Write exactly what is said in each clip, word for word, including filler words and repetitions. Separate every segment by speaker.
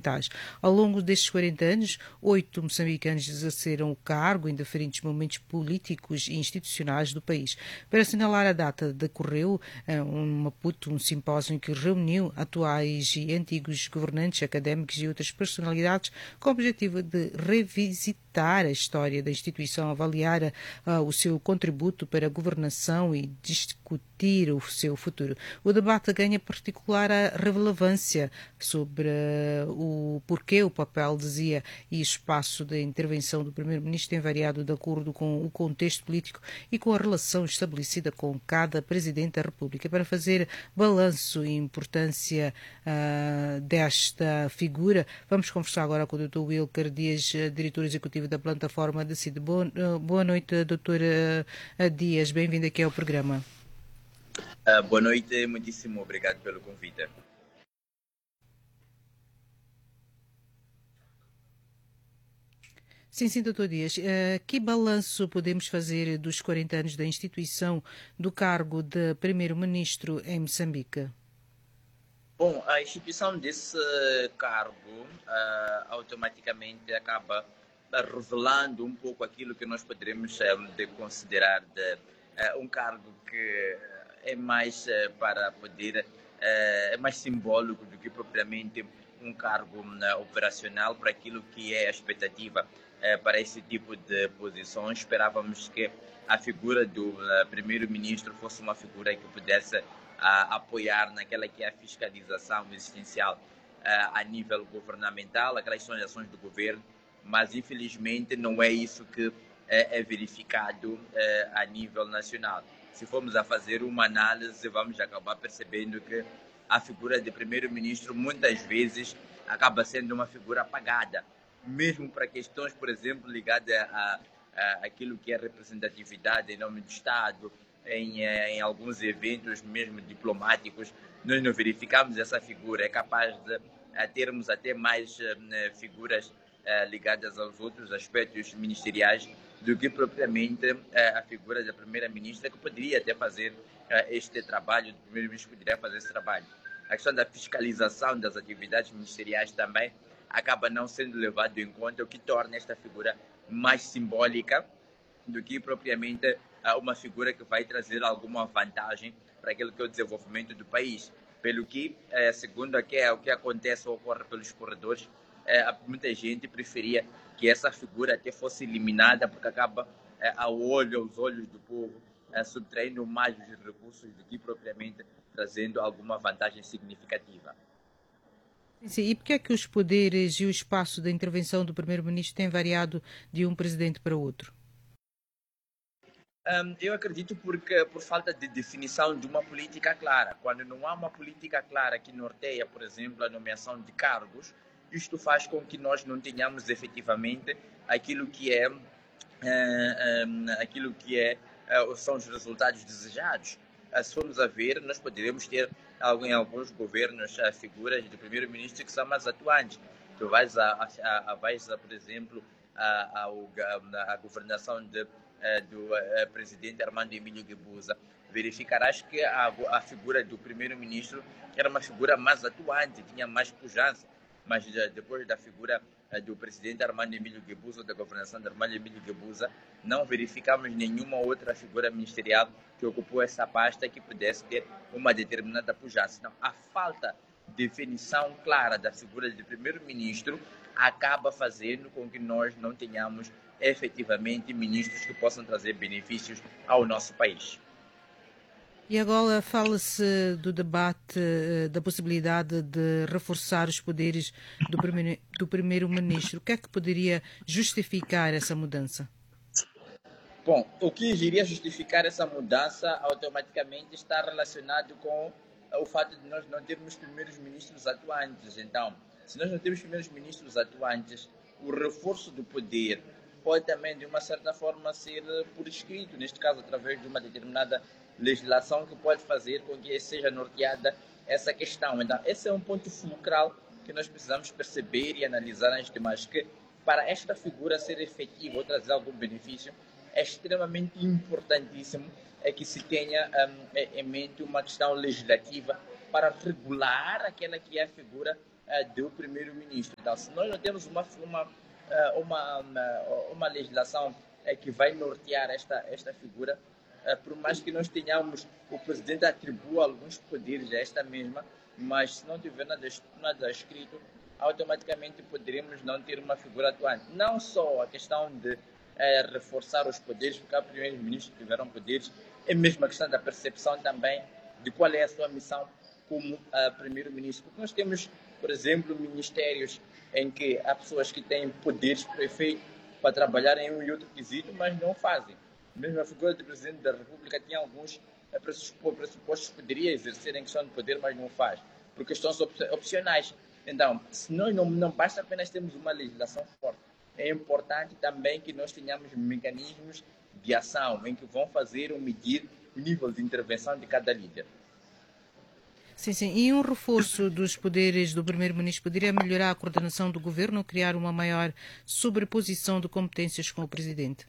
Speaker 1: fundamentais. Ao longo destes quarenta anos, oito moçambicanos exerceram o cargo em diferentes momentos políticos e institucionais do país. Para assinalar a data, decorreu em Maputo um simpósio que reuniu atuais e antigos governantes, académicos e outras personalidades com o objetivo de revisitar a história da instituição, avaliar uh, o seu contributo para a governação e discutir o seu futuro. O debate ganha particular relevância sobre uh, o porquê o papel, dizia, e espaço de intervenção do primeiro-ministro tem variado de acordo com o contexto político e com a relação estabelecida com cada presidente da República. Para fazer balanço e importância uh, desta figura, vamos conversar agora com o doutor Wilker Dias, diretor executivo da plataforma Decide. Boa, uh, boa noite, doutor uh, Dias, bem-vindo aqui ao programa.
Speaker 2: Uh, boa noite, muitíssimo obrigado pelo convite.
Speaker 1: Sim, sim, doutor Dias. Uh, que balanço podemos fazer dos quarenta anos da instituição do cargo de primeiro-ministro em Moçambique?
Speaker 2: Bom, a instituição desse cargo uh, automaticamente acaba revelando um pouco aquilo que nós poderemos um, de considerar de, uh, um cargo que é mais uh, para poder, uh, é mais simbólico do que propriamente um cargo uh, operacional para aquilo que é a expectativa uh, para esse tipo de posições. Esperávamos que a figura do uh, primeiro-ministro fosse uma figura que pudesse a apoiar naquela que é a fiscalização existencial uh, a nível governamental, aquelas são as ações do governo, mas infelizmente não é isso que uh, é verificado uh, a nível nacional. Se formos a fazer uma análise, vamos acabar percebendo que a figura de primeiro-ministro muitas vezes acaba sendo uma figura apagada, mesmo para questões, por exemplo, ligadas a, a aquilo que é representatividade em nome do Estado, Em, em alguns eventos mesmo diplomáticos, nós não verificamos essa figura. É capaz de a, termos até mais uh, figuras uh, ligadas aos outros aspectos ministeriais do que propriamente uh, a figura da primeira-ministra, que poderia até fazer uh, este trabalho, o primeiro-ministro poderia fazer esse trabalho. A questão da fiscalização das atividades ministeriais também acaba não sendo levado em conta, o que torna esta figura mais simbólica do que propriamente uma figura que vai trazer alguma vantagem para aquilo que é o desenvolvimento do país. Pelo que, segundo o que acontece ou ocorre pelos corredores, muita gente preferia que essa figura até fosse eliminada, porque acaba ao olho, aos olhos do povo, subtraindo mais os recursos do que propriamente trazendo alguma vantagem significativa.
Speaker 1: Sim, e por que é que os poderes e o espaço de intervenção do primeiro-ministro têm variado de um presidente para outro?
Speaker 2: Um, eu acredito porque por falta de definição de uma política clara. Quando não há uma política clara que norteia, por exemplo, a nomeação de cargos, isto faz com que nós não tenhamos efetivamente aquilo que é, uh, um, aquilo que é uh, são os resultados desejados. Uh, se formos a ver, nós poderemos ter em alguns governos uh, figuras de primeiro-ministro que são mais atuantes. Tu vais, a, a, a, vais a, por exemplo, a, a, a governação de do uh, presidente Armando Emílio Guebuza, verificarás que a, a figura do primeiro-ministro era uma figura mais atuante, tinha mais pujança, mas uh, depois da figura uh, do presidente Armando Emílio Guebuza, da governação de Armando Emílio Guebuza, não verificamos nenhuma outra figura ministerial que ocupou essa pasta que pudesse ter uma determinada pujança. Então, a falta de definição clara da figura do primeiro-ministro acaba fazendo com que nós não tenhamos efetivamente ministros que possam trazer benefícios ao nosso país.
Speaker 1: E agora fala-se do debate, da possibilidade de reforçar os poderes do primeiro, do primeiro-ministro. O que é que poderia justificar essa mudança?
Speaker 2: Bom, o que iria justificar essa mudança automaticamente está relacionado com o fato de nós não termos primeiros ministros atuantes. Então, se nós não temos primeiros ministros atuantes, o reforço do poder pode também, de uma certa forma, ser por escrito, neste caso, através de uma determinada legislação que pode fazer com que seja norteada essa questão. Então, esse é um ponto fulcral que nós precisamos perceber e analisar antes de mais, que para esta figura ser efetiva ou trazer algum benefício, é extremamente importantíssimo é que se tenha um, em mente uma questão legislativa para regular aquela que é a figura uh, do primeiro-ministro. Então, se nós não temos uma, uma, uh, uma, uma, uma legislação uh, que vai nortear esta, esta figura, uh, por mais que nós tenhamos, o presidente atribua alguns poderes a esta mesma, mas se não tiver nada, nada escrito, automaticamente poderíamos não ter uma figura atuante. Não só a questão de é, reforçar os poderes, porque há primeiros-ministros que tiveram poderes, é mesmo a questão da percepção também de qual é a sua missão como uh, primeiro-ministro. Porque nós temos, por exemplo, ministérios em que há pessoas que têm poderes prefeitos para trabalhar em um e outro quesito, mas não fazem. Mesmo a figura do presidente da República tem alguns pressupostos que poderia exercer em questão de poder, mas não faz, por questões opcionais. Então, se nós não, não basta apenas termos uma legislação forte, é importante também que nós tenhamos mecanismos de ação em que vão fazer ou medir o nível de intervenção de cada líder.
Speaker 1: Sim, sim. E um reforço dos poderes do primeiro-ministro poderia melhorar a coordenação do governo ou criar uma maior sobreposição de competências com o presidente?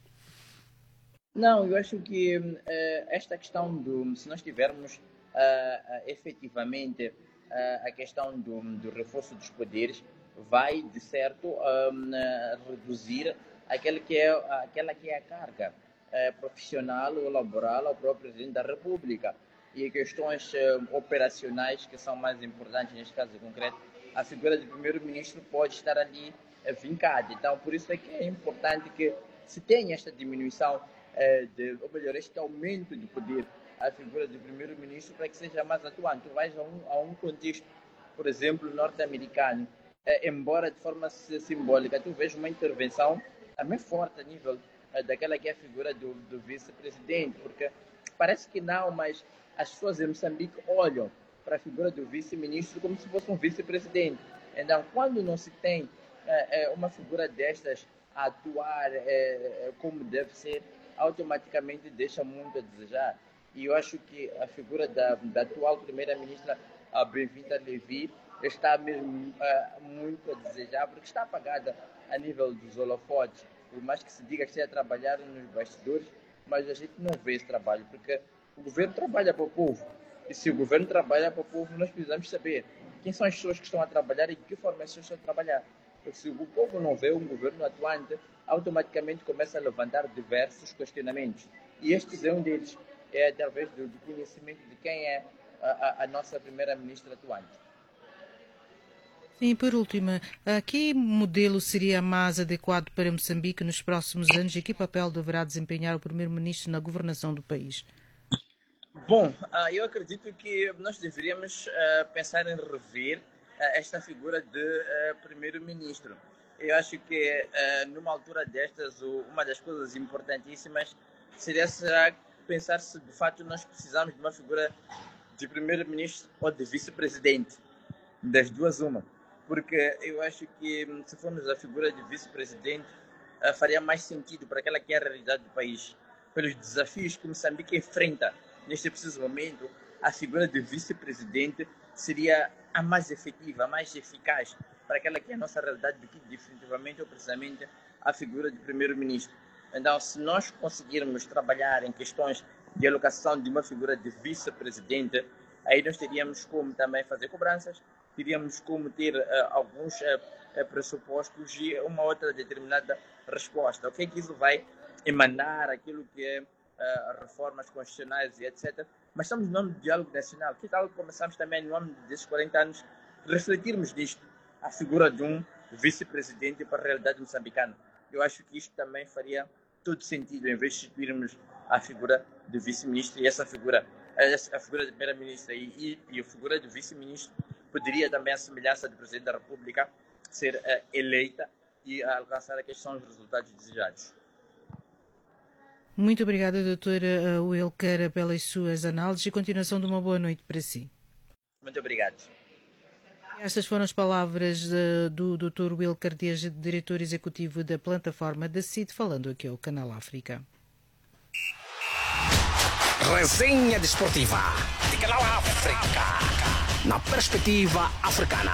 Speaker 2: Não, eu acho que uh, esta questão do, se nós tivermos uh, uh, efetivamente uh, a questão do, do reforço dos poderes, vai de certo um, uh, reduzir aquela que é, aquela que é a carga uh, profissional ou laboral ao próprio presidente da República. E questões uh, operacionais que são mais importantes neste caso concreto, a figura do primeiro-ministro pode estar ali uh, vincada. Então, por isso é que é importante que se tenha esta diminuição De, ou melhor, este aumento de poder à figura do primeiro-ministro para que seja mais atuante. Tu vais a um, a um contexto, por exemplo, norte-americano, eh, embora de forma simbólica, tu vês uma intervenção também forte a nível eh, daquela que é a figura do, do vice-presidente, porque parece que não, mas as pessoas em Moçambique olham para a figura do vice-ministro como se fosse um vice-presidente. Então, quando não se tem eh, uma figura destas a atuar eh, como deve ser, automaticamente deixa muito a desejar. E eu acho que a figura da, da atual primeira-ministra, a Bem-vinda Levi, está mesmo uh, muito a desejar, porque está apagada a nível dos holofotes, por mais que se diga que esteja a trabalhar nos bastidores, mas a gente não vê esse trabalho, porque o governo trabalha para o povo. E se o governo trabalha para o povo, nós precisamos saber quem são as pessoas que estão a trabalhar e de que forma as pessoas estão a trabalhar. Porque se o povo não vê um governo atuante, automaticamente começa a levantar diversos questionamentos. E este é um deles, é através do, do conhecimento de quem é a, a, a nossa primeira-ministra atuante.
Speaker 1: Sim, por último, que modelo seria mais adequado para Moçambique nos próximos anos e que papel deverá desempenhar o primeiro-ministro na governação do país?
Speaker 2: Bom, eu acredito que nós deveríamos pensar em rever esta figura de primeiro-ministro. Eu acho que numa altura destas, uma das coisas importantíssimas seria pensar se de fato nós precisamos de uma figura de primeiro-ministro ou de vice-presidente, das duas uma. Porque eu acho que se formos a figura de vice-presidente, faria mais sentido para aquela que é a realidade do país. Pelos desafios que Moçambique enfrenta neste preciso momento, a figura de vice-presidente seria a mais efetiva, a mais eficaz para aquela que é a nossa realidade do que definitivamente ou precisamente a figura de primeiro-ministro. Então, se nós conseguirmos trabalhar em questões de alocação de uma figura de vice-presidente, aí nós teríamos como também fazer cobranças, teríamos como ter uh, alguns uh, pressupostos e uma outra determinada resposta. O que é que isso vai emanar, aquilo que é uh, reformas constitucionais e etcétera. Mas estamos no âmbito do diálogo nacional. Que tal começarmos também, no âmbito desses quarenta anos, refletirmos nisto, a figura de um vice-presidente para a realidade moçambicana. Eu acho que isto também faria todo sentido, em vez de instituirmos a figura do vice-ministro e essa figura, a figura da primeira-ministra e, e, e a figura do vice-ministro poderia também, a semelhança do presidente da República, ser uh, eleita e alcançar aqueles são os resultados desejados.
Speaker 1: Muito obrigada, doutora Wilker, pelas suas análises e continuação de uma boa noite para si.
Speaker 2: Muito obrigado.
Speaker 1: Estas foram as palavras uh, do doutor Wilker Dias, diretor executivo da plataforma da C I D, falando aqui ao Canal África.
Speaker 3: Resenha desportiva de Canal África, na perspectiva africana.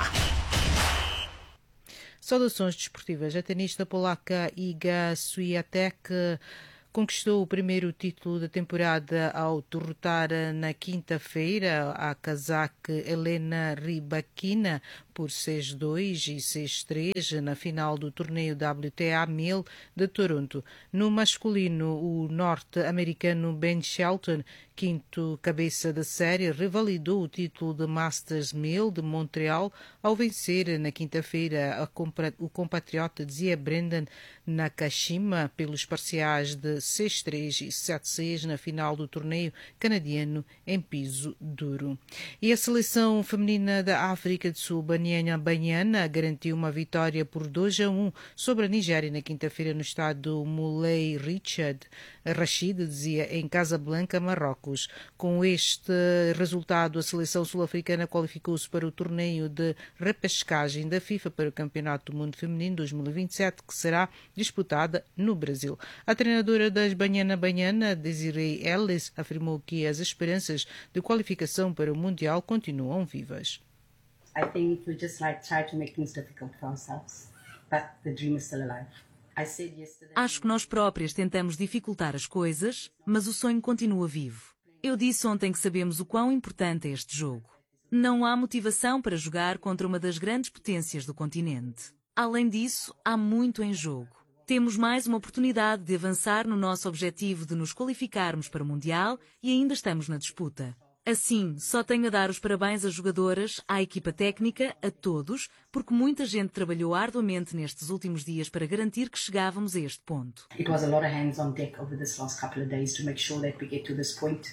Speaker 1: Saudações desportivas. A tenista polaca Iga Swiatek conquistou o primeiro título da temporada ao derrotar na quinta-feira a cazaque Helena Rybakina por seis a dois e seis a três na final do torneio W T A mil de Toronto. No masculino, o norte-americano Ben Shelton, quinto cabeça da série, revalidou o título de Masters mil de Montreal ao vencer na quinta-feira o compatriota Zia Brendan Nakashima pelos parciais de seis a três e sete a seis na final do torneio canadiano em piso duro. E a seleção feminina da África do Sul, Banyana Banyana, garantiu uma vitória por dois a um sobre a Nigéria na quinta-feira no estádio Moulay Richard Rashid, dizia, em Casablanca, Marrocos. Com este resultado, a seleção sul-africana qualificou-se para o torneio de repescagem da FIFA para o Campeonato do Mundo Feminino dois mil e vinte e sete, que será disputada no Brasil. A treinadora das Banyana Banyana, Desiree Ellis, afirmou que as esperanças de qualificação para o Mundial continuam vivas.
Speaker 4: I think we just like try to make things difficult for ourselves, but the dream is still alive. I said yesterday...
Speaker 5: Acho que nós próprias tentamos dificultar as coisas, mas o sonho continua vivo. Eu disse ontem que sabemos o quão importante é este jogo. Não há motivação para jogar contra uma das grandes potências do continente. Além disso, há muito em jogo. Temos mais uma oportunidade de avançar no nosso objetivo de nos qualificarmos para o Mundial e ainda estamos na disputa. Assim, só tenho a dar os parabéns às jogadoras, à equipa técnica, a todos, porque muita gente trabalhou arduamente nestes últimos dias para garantir que chegávamos a este ponto.
Speaker 4: It was a lot of hands on deck over this last couple of days to make sure that we get to this point.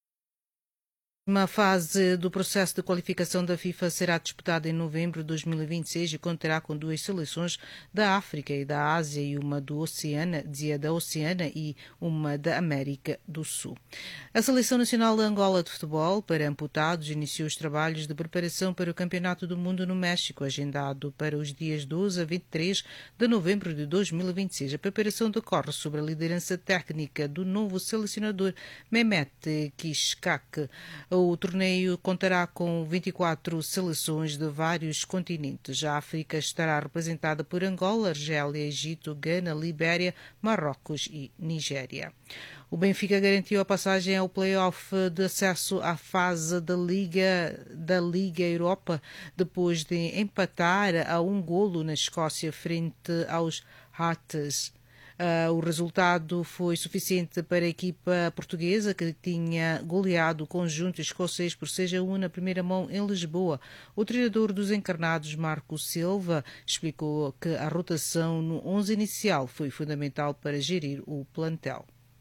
Speaker 1: Uma fase do processo de qualificação da FIFA será disputada em novembro de dois mil e vinte e seis e contará com duas seleções da África e da Ásia e uma do Oceania, dizia da Oceania e uma da América do Sul. A Seleção Nacional de Angola de Futebol para Amputados iniciou os trabalhos de preparação para o Campeonato do Mundo no México, agendado para os dias doze a vinte e três de novembro de dois mil e vinte e seis. A preparação decorre sob a liderança técnica do novo selecionador Mehmet Kishkak. O torneio contará com vinte e quatro seleções de vários continentes. A África estará representada por Angola, Argélia, Egito, Gana, Libéria, Marrocos e Nigéria. O Benfica garantiu a passagem ao play-off de acesso à fase da Liga, da Liga Europa, depois de empatar a um golo na Escócia frente aos Hearts. Uh, o resultado foi suficiente para a equipa portuguesa, que tinha goleado o conjunto escocês por seis a um na primeira mão em Lisboa. O treinador dos encarnados, Marco Silva, explicou que a rotação no onze inicial foi fundamental para gerir o plantel.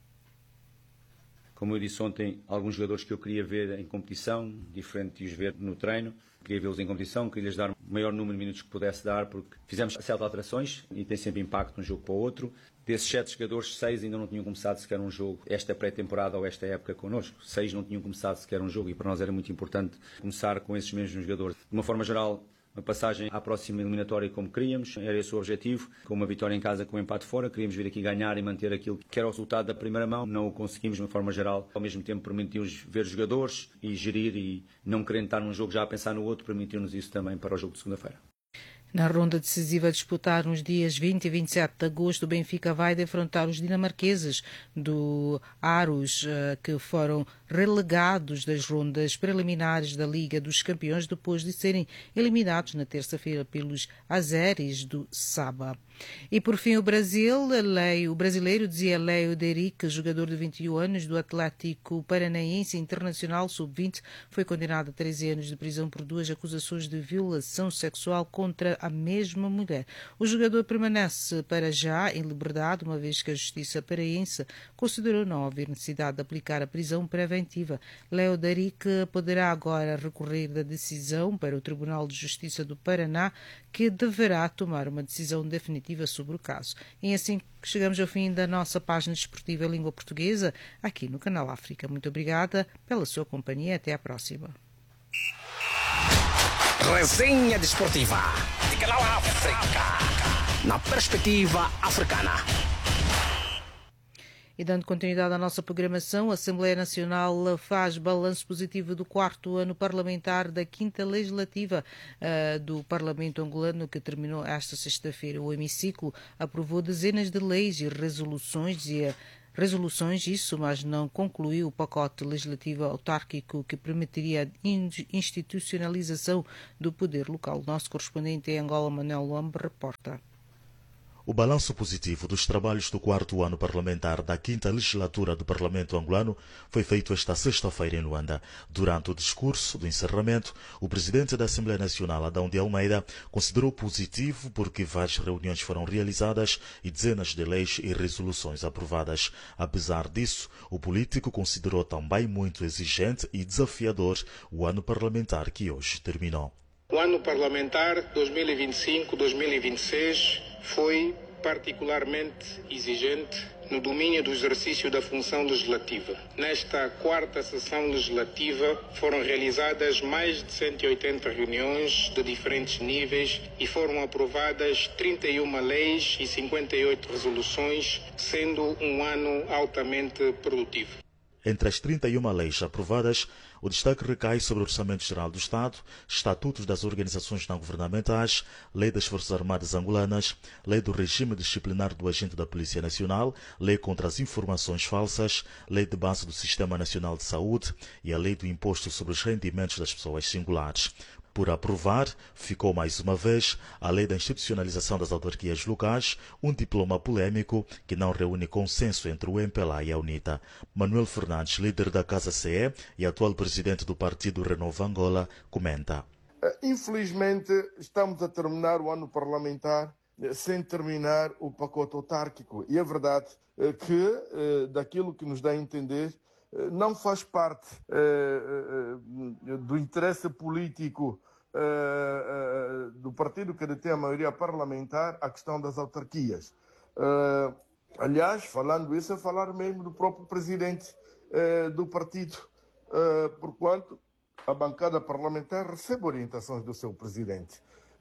Speaker 6: Como eu disse ontem, alguns jogadores que eu queria ver em competição, diferente de os ver no treino. Queria vê-los em competição, queria-lhes dar o maior número de minutos que pudesse dar, porque fizemos sete alterações e tem sempre impacto de um jogo para o outro. Desses sete jogadores, seis ainda não tinham começado sequer um jogo esta pré-temporada ou esta época connosco. Seis não tinham começado sequer um jogo e para nós era muito importante começar com esses mesmos jogadores. De uma forma geral, uma passagem à próxima eliminatória como queríamos, era esse o objetivo, com uma vitória em casa, com um empate fora, queríamos vir aqui ganhar e manter aquilo que era o resultado da primeira mão, não o conseguimos de uma forma geral, ao mesmo tempo permitiu-nos ver jogadores e gerir e não querendo estar num jogo já a pensar no outro, permitiu-nos isso também para o jogo de segunda-feira.
Speaker 1: Na ronda decisiva a disputar nos dias vinte e vinte e sete de agosto, o Benfica vai defrontar os dinamarqueses do Aarhus, que foram relegados das rondas preliminares da Liga dos Campeões depois de serem eliminados na terça-feira pelos azeris do Saba. E por fim o Brasil, Leo, o brasileiro dizia Leo Deric, jogador de vinte e um anos do Atlético Paranaense Internacional sub vinte, foi condenado a treze anos de prisão por duas acusações de violação sexual contra a mesma mulher. O jogador permanece para já em liberdade, uma vez que a Justiça paraense considerou não haver necessidade de aplicar a prisão preventiva. Leo Deric poderá agora recorrer da decisão para o Tribunal de Justiça do Paraná, que deverá tomar uma decisão definitiva sobre o caso. E assim chegamos ao fim da nossa página desportiva em língua portuguesa, aqui no Canal África. Muito obrigada pela sua companhia. Até à próxima.
Speaker 3: Resenha desportiva de Canal África, na perspectiva africana.
Speaker 1: E dando continuidade à nossa programação, a Assembleia Nacional faz balanço positivo do quarto ano parlamentar da quinta legislativa uh, do Parlamento angolano, que terminou esta sexta-feira. O hemiciclo aprovou dezenas de leis e resoluções, dizia resoluções, isso, mas não concluiu o pacote legislativo autárquico que permitiria a institucionalização do poder local. Nosso correspondente em Angola, Manuel Lombe, reporta.
Speaker 7: O balanço positivo dos trabalhos do quarto ano parlamentar da quinta legislatura do Parlamento angolano foi feito esta sexta-feira em Luanda. Durante o discurso do encerramento, o presidente da Assembleia Nacional, Adão de Almeida, considerou positivo porque várias reuniões foram realizadas e dezenas de leis e resoluções aprovadas. Apesar disso, o político considerou também muito exigente e desafiador o ano parlamentar que hoje terminou.
Speaker 8: O ano parlamentar dois mil e vinte e cinco dois mil e vinte e seis foi particularmente exigente no domínio do exercício da função legislativa. Nesta quarta sessão legislativa foram realizadas mais de cento e oitenta reuniões de diferentes níveis e foram aprovadas trinta e uma leis e cinquenta e oito resoluções, sendo um ano altamente produtivo.
Speaker 7: Entre as trinta e uma leis aprovadas, o destaque recai sobre o Orçamento Geral do Estado, estatutos das organizações não governamentais, Lei das Forças Armadas Angolanas, Lei do Regime Disciplinar do Agente da Polícia Nacional, Lei contra as Informações Falsas, Lei de Base do Sistema Nacional de Saúde e a Lei do Imposto sobre os Rendimentos das Pessoas Singulares. Por aprovar, ficou mais uma vez a Lei da Institucionalização das Autarquias Locais, um diploma polêmico que não reúne consenso entre o M P L A e a UNITA. Manuel Fernandes, líder da Casa C E e atual presidente do partido Renova Angola, comenta.
Speaker 9: Infelizmente, estamos a terminar o ano parlamentar sem terminar o pacote autárquico. E é verdade que, daquilo que nos dá a entender, não faz parte do interesse político do partido que detém a maioria parlamentar a questão das autarquias. Aliás, falando isso, é falar mesmo do próprio presidente do partido, porquanto a bancada parlamentar recebe orientações do seu presidente.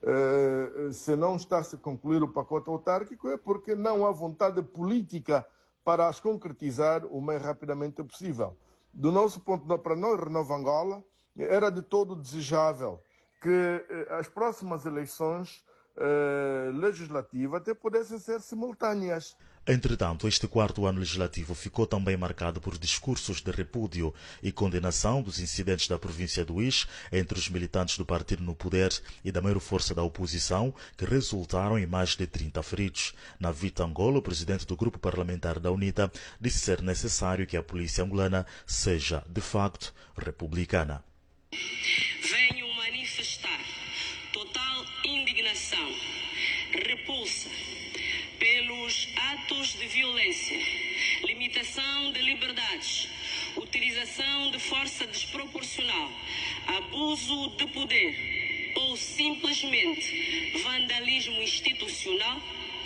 Speaker 9: Se não está-se a concluir o pacote autárquico é porque não há vontade política para as concretizar o mais rapidamente possível. Do nosso ponto de vista, para nós, Renova Angola, era de todo desejável que as próximas eleições eh, legislativas até pudessem ser simultâneas.
Speaker 7: Entretanto, este quarto ano legislativo ficou também marcado por discursos de repúdio e condenação dos incidentes da província do Ix entre os militantes do partido no poder e da maior força da oposição, que resultaram em mais de trinta feridos. Na Vita Angola, o presidente do grupo parlamentar da UNITA disse ser necessário que a polícia angolana seja, de facto, republicana.
Speaker 10: Venho manifestar total indignação, repulsa pelos atos de violência, limitação de liberdades, utilização de força desproporcional, abuso de poder ou simplesmente vandalismo institucional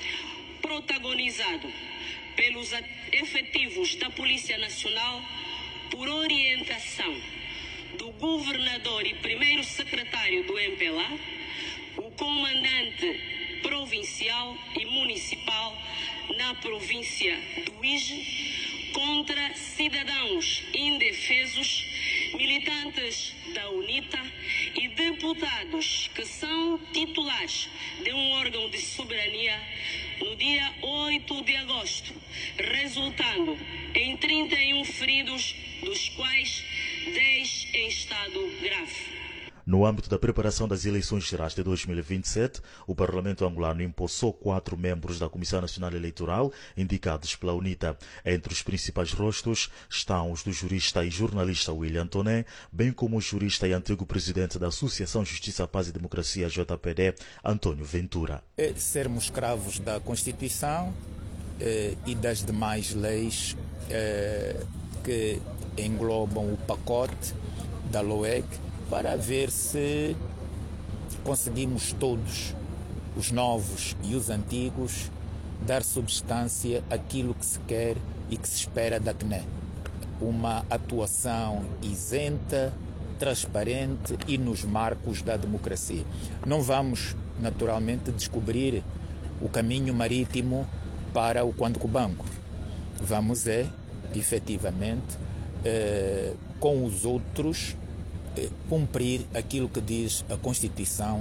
Speaker 10: protagonizado pelos efetivos da Polícia Nacional por orientação do governador e primeiro secretário do M P L A, o comandante provincial e municipal na província do Ige, contra cidadãos indefesos, militantes da UNITA e deputados que são titulares de um órgão de soberania no dia oito de agosto, resultando em trinta e um feridos, dos quais dez em estado grave.
Speaker 7: No âmbito da preparação das eleições gerais de dois mil e vinte e sete, o Parlamento angolano empossou quatro membros da Comissão Nacional Eleitoral, indicados pela UNITA. Entre os principais rostos estão os do jurista e jornalista William Toné, bem como o jurista e antigo presidente da Associação Justiça, Paz e Democracia, J P D, Antônio Ventura.
Speaker 11: É sermos escravos da Constituição eh, e das demais leis eh, que englobam o pacote da L O E C, para ver se conseguimos todos, os novos e os antigos, dar substância àquilo que se quer e que se espera da C N E. Uma atuação isenta, transparente e nos marcos da democracia. Não vamos, naturalmente, descobrir o caminho marítimo para o Quanto Banco. Vamos é, efetivamente, eh, com os outros, cumprir aquilo que diz a Constituição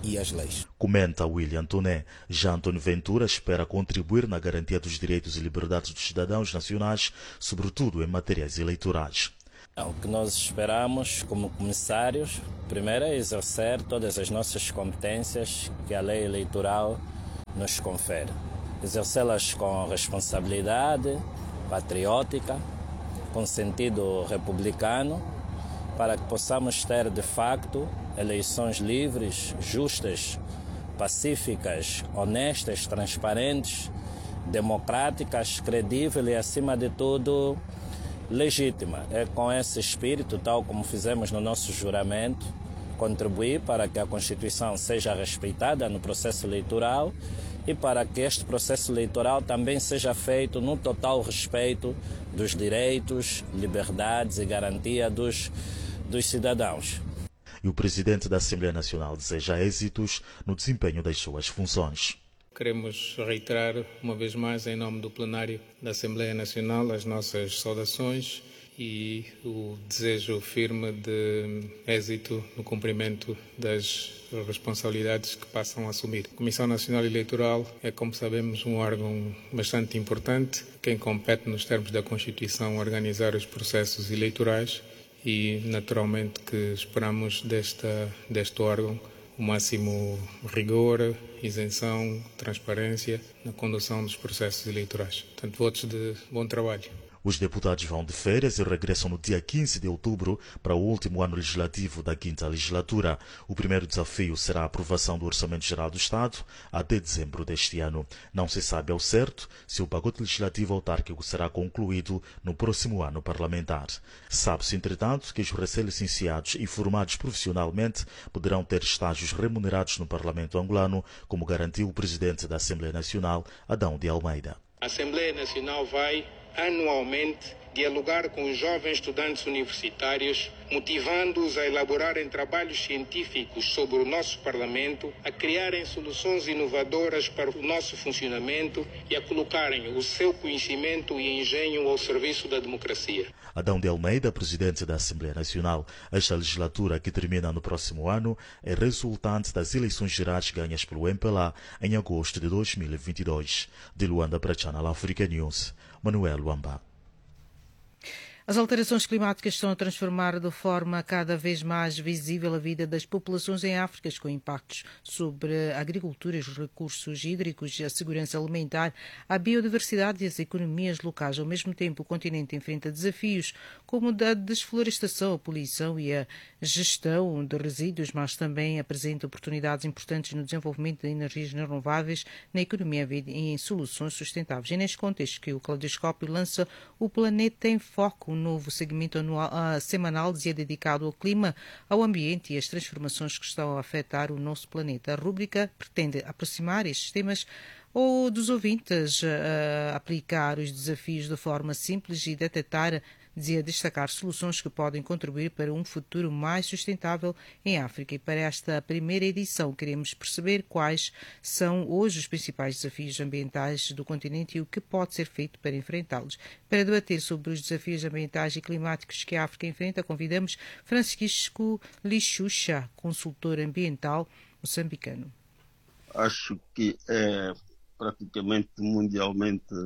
Speaker 11: e as leis.
Speaker 7: Comenta William Toné. Já António Ventura espera contribuir na garantia dos direitos e liberdades dos cidadãos nacionais, sobretudo em matérias eleitorais.
Speaker 12: O que nós esperamos como comissários, primeiro é exercer todas as nossas competências que a lei eleitoral nos confere. Exercê-las com responsabilidade patriótica, com sentido republicano, para que possamos ter, de facto, eleições livres, justas, pacíficas, honestas, transparentes, democráticas, credíveis e, acima de tudo, legítima. É com esse espírito, tal como fizemos no nosso juramento, contribuir para que a Constituição seja respeitada no processo eleitoral e para que este processo eleitoral também seja feito no total respeito dos direitos, liberdades e garantia dos, dos cidadãos.
Speaker 7: E o presidente da Assembleia Nacional deseja êxitos no desempenho das suas funções.
Speaker 8: Queremos reiterar uma vez mais, em nome do plenário da Assembleia Nacional, as nossas saudações e o desejo firme de êxito no cumprimento das responsabilidades que passam a assumir. A Comissão Nacional Eleitoral é, como sabemos, um órgão bastante importante, quem compete nos termos da Constituição organizar os processos eleitorais e, naturalmente, que esperamos desta, deste órgão o máximo rigor, isenção, transparência na condução dos processos eleitorais. Portanto, votos de bom trabalho.
Speaker 7: Os deputados vão de férias e regressam no dia quinze de outubro para o último ano legislativo da quinta legislatura. O primeiro desafio será a aprovação do Orçamento Geral do Estado até dezembro deste ano. Não se sabe ao certo se o pacote legislativo autárquico será concluído no próximo ano parlamentar. Sabe-se, entretanto, que os recém-licenciados e formados profissionalmente poderão ter estágios remunerados no Parlamento angolano, como garantiu o presidente da Assembleia Nacional, Adão de Almeida.
Speaker 8: A Assembleia Nacional vai anualmente dialogar com os jovens estudantes universitários, motivando-os a elaborarem trabalhos científicos sobre o nosso Parlamento, a criarem soluções inovadoras para o nosso funcionamento e a colocarem o seu conhecimento e engenho ao serviço da democracia.
Speaker 7: Adão de Almeida, presidente da Assembleia Nacional. Esta legislatura, que termina no próximo ano, é resultante das eleições gerais ganhas pelo M P L A em agosto de dois mil e vinte e dois. De Luanda para Channel Africa News, Manuel Luamba.
Speaker 1: As alterações climáticas estão a transformar de forma cada vez mais visível a vida das populações em África, com impactos sobre a agricultura, os recursos hídricos, a segurança alimentar, a biodiversidade e as economias locais. Ao mesmo tempo, o continente enfrenta desafios como a desflorestação, a poluição e a gestão de resíduos, mas também apresenta oportunidades importantes no desenvolvimento de energias renováveis, na economia e em soluções sustentáveis. É neste contexto que o Caleidoscópio lança o Planeta em Foco, um novo segmento anual, uh, semanal dia dedicado ao clima, ao ambiente e às transformações que estão a afetar o nosso planeta. A rúbrica pretende aproximar estes temas ou dos ouvintes, uh, aplicar os desafios de forma simples e detectar, dizia, destacar soluções que podem contribuir para um futuro mais sustentável em África. E para esta primeira edição queremos perceber quais são hoje os principais desafios ambientais do continente e o que pode ser feito para enfrentá-los. Para debater sobre os desafios ambientais e climáticos que a África enfrenta, convidamos Francisco Lixuxa, consultor ambiental moçambicano.
Speaker 13: Acho que é praticamente mundialmente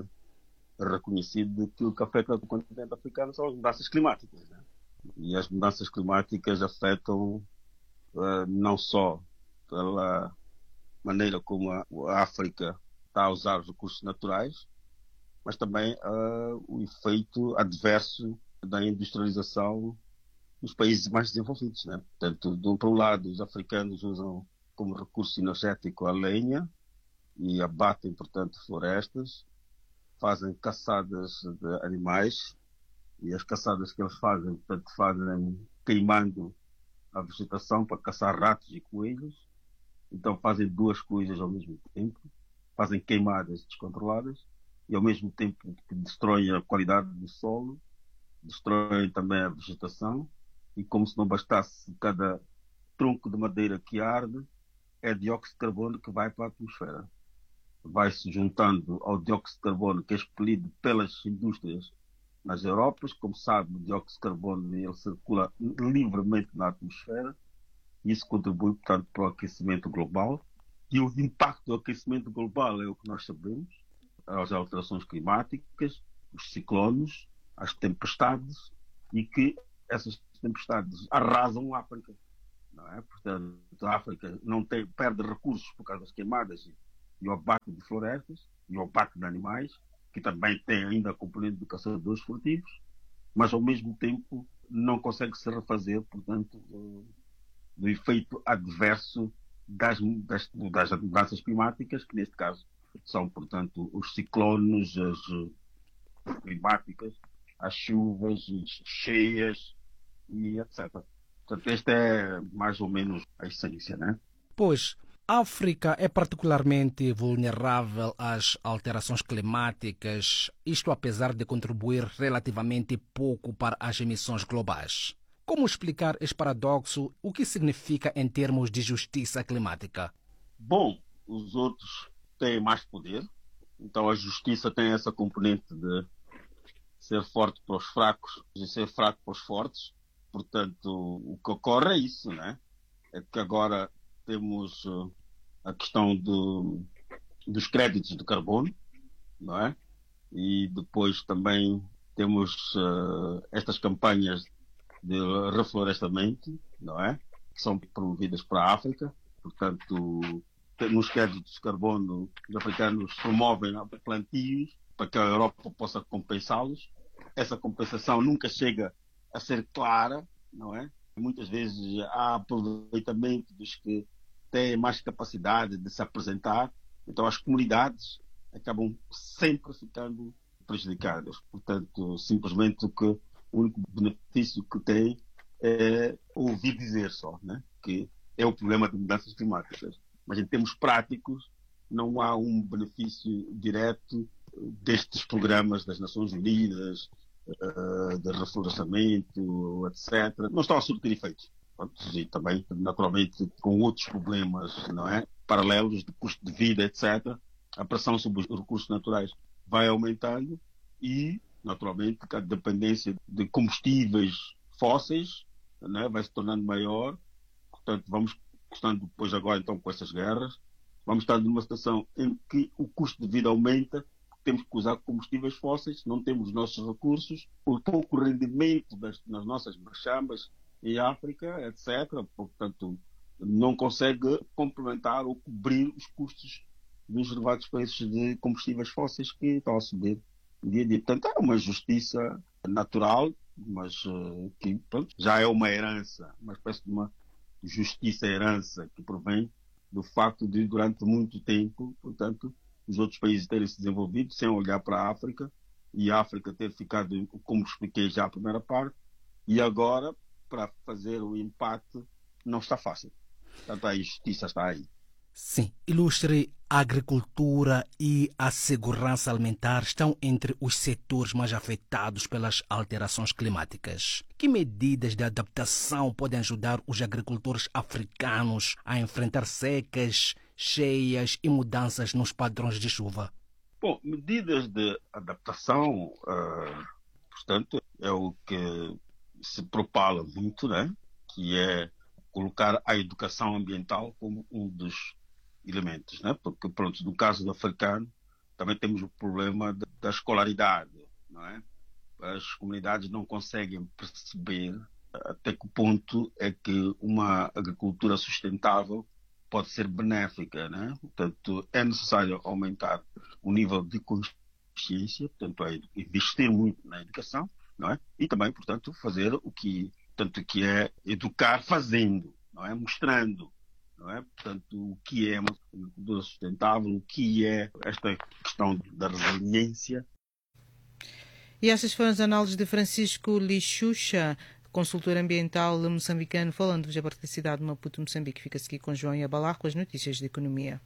Speaker 13: reconhecido que o que afeta o continente africano são as mudanças climáticas, né? E as mudanças climáticas afetam uh, não só pela maneira como a, a África está a usar os recursos naturais, mas também uh, o efeito adverso da industrialização nos países mais desenvolvidos, né? Portanto, de um, por um lado, os africanos usam como recurso energético a lenha e abatem, portanto, florestas, fazem caçadas de animais e as caçadas que eles fazem, portanto, fazem queimando a vegetação para caçar ratos e coelhos. Então fazem duas coisas ao mesmo tempo, fazem queimadas descontroladas e ao mesmo tempo que destroem a qualidade do solo, destroem também a vegetação e, como se não bastasse, cada tronco de madeira que arde é dióxido de carbono que vai para a atmosfera. Vai-se juntando ao dióxido de carbono que é expelido pelas indústrias nas Europas. Como sabe, o dióxido de carbono ele circula livremente na atmosfera Isso contribui, portanto, para o aquecimento global. E o impacto do aquecimento global é o que nós sabemos: as alterações climáticas, os ciclones, as tempestades, e que essas tempestades arrasam a África. Não é? Portanto, a África não tem, perde recursos por causa das queimadas e, e o abate de florestas e o abate de animais, que também tem ainda a componente de caçadores furtivos, mas ao mesmo tempo não consegue se refazer, portanto, do, do efeito adverso das, das, das mudanças climáticas, que neste caso são, portanto, os ciclones, as climáticas, as chuvas, as cheias e etcétera. Portanto, esta é mais ou menos a essência, né?
Speaker 3: Pois, a África é particularmente vulnerável às alterações climáticas, isto apesar de contribuir relativamente pouco para as emissões globais. Como explicar este paradoxo? O que significa em termos de justiça climática?
Speaker 13: Bom, os outros têm mais poder, então a justiça tem essa componente de ser forte para os fracos e ser fraco para os fortes. Portanto, o que ocorre é isso, né? É que agora temos uh, a questão do, dos créditos de carbono, não é? E depois também temos uh, estas campanhas de reflorestamento, não é? Que são promovidas para a África. Portanto, nos créditos de carbono, os africanos promovem plantios para que a Europa possa compensá-los. Essa compensação nunca chega a ser clara, não é? Muitas vezes há aproveitamento dos que têm mais capacidade de se apresentar, então as comunidades acabam sempre ficando prejudicadas. Portanto, simplesmente o, que, o único benefício que tem é ouvir dizer só, né? Que é o problema de mudanças climáticas. Mas em termos práticos, não há um benefício direto destes programas das Nações Unidas, Uh, de reflorestamento, etcétera, não estão a surtir efeitos. E também, naturalmente, com outros problemas, não é? Paralelos de custo de vida, etcétera, a pressão sobre os recursos naturais vai aumentando e, naturalmente, a dependência de combustíveis fósseis, não é? Vai se tornando maior. Portanto, vamos estando depois agora, então, com essas guerras, vamos estar numa situação em que o custo de vida aumenta. Temos que usar combustíveis fósseis, não temos os nossos recursos, o pouco rendimento das, nas nossas machambas em África, etcétera. Portanto, não consegue complementar ou cobrir os custos dos elevados preços de combustíveis fósseis que estão a subir dia a dia. Portanto, é uma justiça natural, mas uh, que pronto, já é uma herança, uma espécie de uma justiça-herança que provém do facto de, durante muito tempo, portanto, os outros países terem se desenvolvido sem olhar para a África e a África ter ficado, como expliquei já a primeira parte, e agora, para fazer o empate, não está fácil. Portanto, a justiça está aí.
Speaker 3: Sim. Ilustre, a agricultura e a segurança alimentar estão entre os setores mais afetados pelas alterações climáticas. Que medidas de adaptação podem ajudar os agricultores africanos a enfrentar secas, cheias e mudanças nos padrões de chuva?
Speaker 13: Bom, medidas de adaptação, uh, portanto, é o que se propala muito, né? Que é colocar a educação ambiental como um dos elementos, né? Porque, pronto, no caso do africano, também temos o problema de, da escolaridade, não é? As comunidades não conseguem perceber até que ponto é que uma agricultura sustentável pode ser benéfica, né? Portanto, é necessário aumentar o nível de consciência, portanto, é investir muito na educação, não é? E também, portanto, fazer o que, portanto, que é educar fazendo, não é? Mostrando, não é? Portanto, o que é uma agricultura sustentável, o que é esta questão da resiliência.
Speaker 1: E essas foram as análises de Francisco Lixuxa, consultor ambiental moçambicano, falando-vos a partir da cidade de Maputo, Moçambique. Fica-se aqui com João Iabalar com as notícias de economia.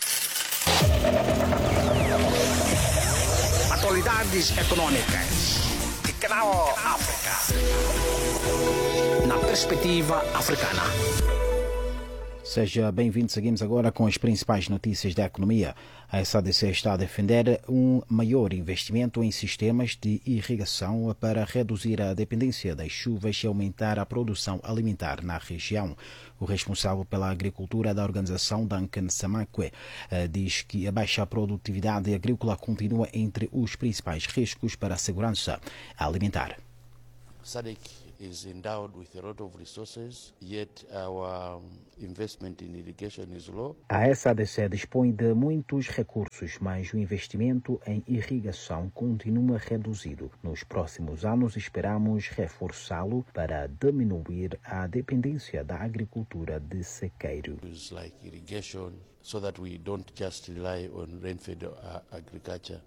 Speaker 3: Atualidades econômicas de Canal África. Na perspectiva africana. Seja bem-vindo. Seguimos agora com as principais notícias da economia. A S A D C está a defender um maior investimento em sistemas de irrigação para reduzir a dependência das chuvas e aumentar a produção alimentar na região. O responsável pela agricultura da organização, Duncan Samakwe, diz que a baixa produtividade agrícola continua entre os principais riscos para a segurança alimentar.
Speaker 14: S A D C is endowed with a lot of resources, yet our investment in irrigation is low.
Speaker 3: A S A D C dispõe de muitos recursos, mas o investimento em irrigação continua reduzido. Nos próximos anos, esperamos reforçá-lo para diminuir a dependência da agricultura de sequeiro.
Speaker 14: Like irrigation, so that we don't just rely on rain-fed agriculture.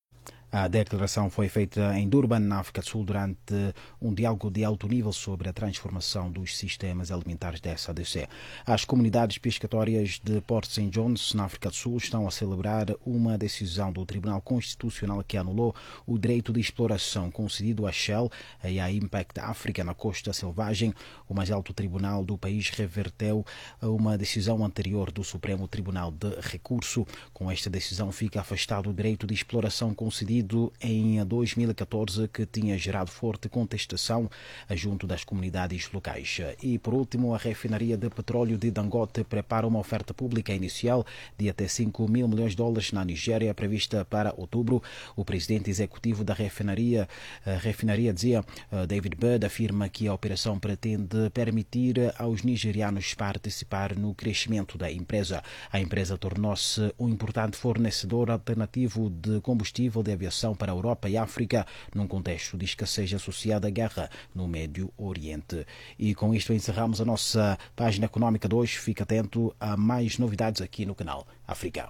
Speaker 3: A declaração foi feita em Durban, na África do Sul, durante um diálogo de alto nível sobre a transformação dos sistemas alimentares da S A D C. As comunidades pescatórias de Port Saint John's, na África do Sul, estão a celebrar uma decisão do Tribunal Constitucional que anulou o direito de exploração concedido à Shell e à Impact Africa na costa selvagem. O mais alto tribunal do país reverteu uma decisão anterior do Supremo Tribunal de Recurso. Com esta decisão fica afastado o direito de exploração concedido em dois mil e catorze, que tinha gerado forte contestação junto das comunidades locais. E, por último, a refinaria de petróleo de Dangote prepara uma oferta pública inicial de até cinco mil milhões de dólares na Nigéria, prevista para outubro. O presidente executivo da refinaria, a refinaria dizia, David Bird, afirma que a operação pretende permitir aos nigerianos participar no crescimento da empresa. A empresa tornou-se um importante fornecedor alternativo de combustível de aviação para a Europa e África, num contexto de escassez associada à guerra no Médio Oriente. E com isto encerramos a nossa página económica de hoje. Fique atento a mais novidades aqui no canal África.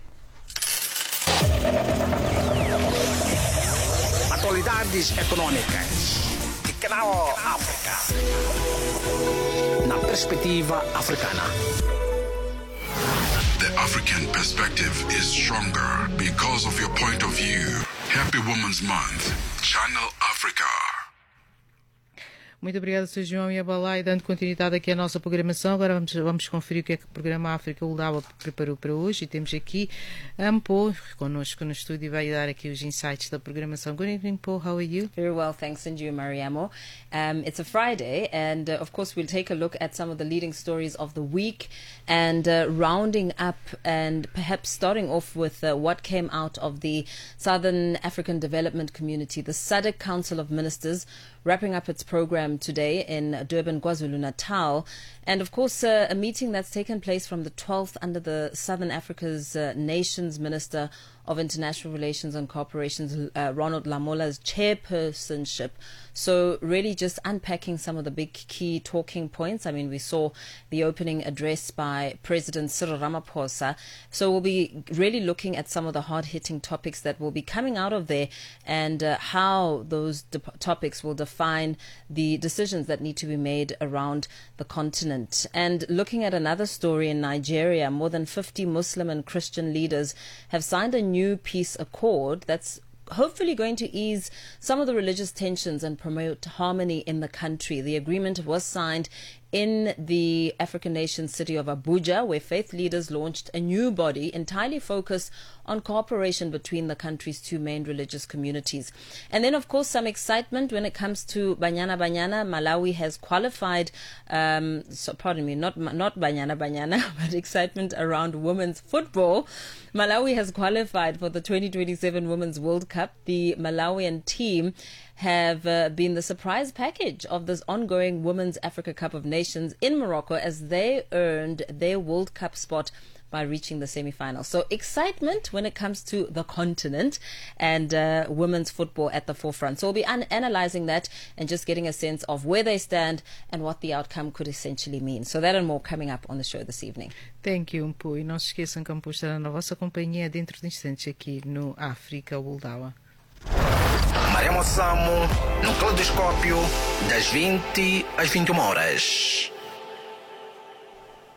Speaker 15: Atualidades econômicas e canal África. Na perspectiva africana.
Speaker 16: The African perspective is stronger because of your point of view. Happy Women's Month. Channel Africa.
Speaker 1: Muito obrigada, senhor João Yabalá, e dando continuidade aqui à nossa programação. Agora vamos, vamos conferir o que é que o programa África Uldawa preparou para hoje. E temos aqui a Mpo connosco no estúdio e vai dar aqui os insights da programação. Good evening, Mpo. How are you?
Speaker 17: Very well, thanks, and you, Mariamo. Um, it's a Friday, and uh, of course we'll take a look at some of the leading stories of the week, and uh, rounding up and perhaps starting off with uh, what came out of the Southern African Development Community, the S A D C Council of Ministers, wrapping up its program today in Durban, KwaZulu-Natal. And of course, uh, a meeting that's taken place from the twelfth under the Southern Africa's uh, Nations Minister of International Relations and Cooperation, uh, Ronald Lamola's chairpersonship. So really just unpacking some of the big key talking points. I mean, we saw the opening address by President Cyril Ramaphosa. So we'll be really looking at some of the hard-hitting topics that will be coming out of there, and uh, how those topics will define the decisions that need to be made around the continent. And looking at another story in Nigeria, more than fifty Muslim and Christian leaders have signed a new peace accord that's hopefully going to ease some of the religious tensions and promote harmony in the country. The agreement was signed in the African nation city of Abuja, where faith leaders launched a new body entirely focused on cooperation between the country's two main religious communities. And then, of course, some excitement when it comes to Banyana Banyana. Malawi has qualified, um, so pardon me, not not Banyana Banyana, but excitement around women's football. Malawi has qualified for the twenty twenty-seven Women's World Cup. The Malawian team have uh, been the surprise package of this ongoing Women's Africa Cup of Nations in Morocco, as they earned their World Cup spot by reaching the semi-final. So excitement when it comes to the continent, and uh, women's football at the forefront. So we'll be an- analysing that and just getting a sense of where they stand and what the outcome could essentially mean. So that and more coming up on the show this evening.
Speaker 1: Thank you, Mpo. E não se esqueçam que a Mpo estará na vossa companhia dentro de instantes aqui no África Uldawa.
Speaker 15: Mariamo Samo, no Caleidoscópio, das vinte às vinte e uma horas.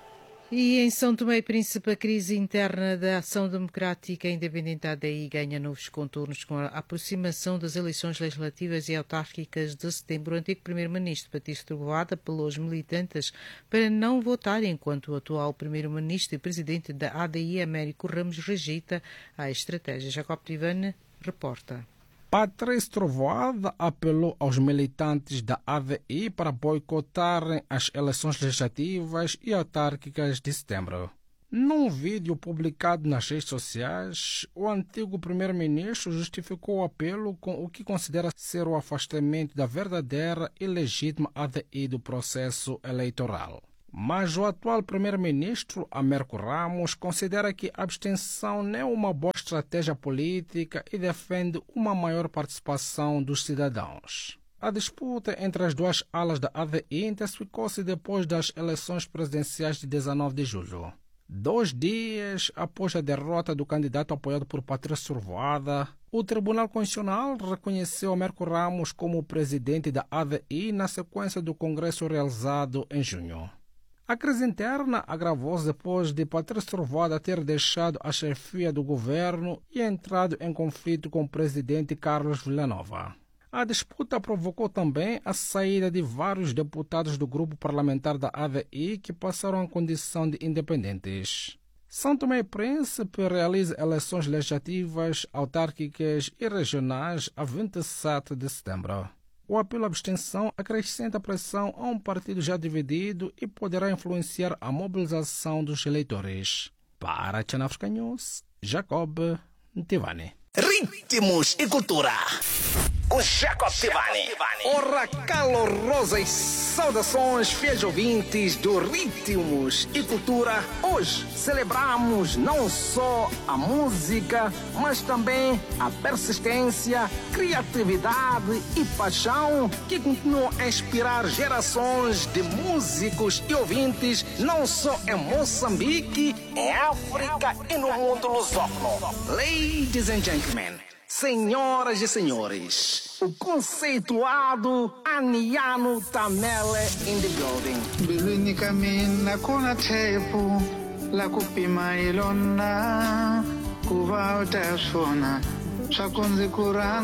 Speaker 1: E em São Tomé e Príncipe, a crise interna da Ação Democrática Independente A D I ganha novos contornos com a aproximação das eleições legislativas e autárquicas de setembro. O antigo primeiro-ministro Patrício Trovoada apelou aos militantes para não votarem, enquanto o atual primeiro-ministro e presidente da A D I, Américo Ramos, rejeita a estratégia. Jacob Tivane reporta.
Speaker 3: Patrício Trovoada apelou aos militantes da A D I para boicotarem as eleições legislativas e autárquicas de setembro. Num vídeo publicado nas redes sociais, o antigo primeiro-ministro justificou o apelo com o que considera ser o afastamento da verdadeira e legítima A D I do processo eleitoral. Mas o atual primeiro-ministro, Américo Ramos, considera que a abstenção não é uma boa estratégia política e defende uma maior participação dos cidadãos. A disputa entre as duas alas da A D I intensificou-se depois das eleições presidenciais de dezenove de julho. Dois dias após a derrota do candidato apoiado por Patrício Trovoada, o Tribunal Constitucional reconheceu Américo Ramos como presidente da A D I na sequência do congresso realizado em junho. A crise interna agravou-se depois de Patrício Trovoada ter deixado a chefia do governo e entrado em conflito com o presidente Carlos Villanova. A disputa provocou também a saída de vários deputados do grupo parlamentar da A D I que passaram a condição de independentes. São Tomé e Príncipe realiza eleições legislativas, autárquicas e regionais a vinte e sete de setembro. O apelo à abstenção acrescenta pressão a um partido já dividido e poderá influenciar a mobilização dos eleitores. Para a Channel Africa News, Jacob Tivane.
Speaker 15: Ritmos e cultura com Jacob Tivane.
Speaker 3: Ora, calorosas saudações, fiéis ouvintes do Ritmos e Cultura.
Speaker 15: Hoje celebramos não só a música, mas também a persistência, criatividade e paixão que continuam a inspirar gerações de músicos e ouvintes, não só em Moçambique, em África e no mundo lusófono. Ladies and gentlemen, senhoras e senhores, o conceituado Aniano Tamele in the building.
Speaker 18: Bilwini kamina kuna tepu la kupima ilona kuva utasona swakunzi kurana.